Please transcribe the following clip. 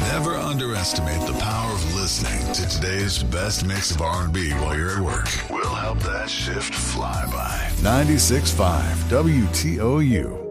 Never underestimate the power of listening to today's best mix of R&B while you're at work. We'll help that shift fly by. 96.5 WTOU.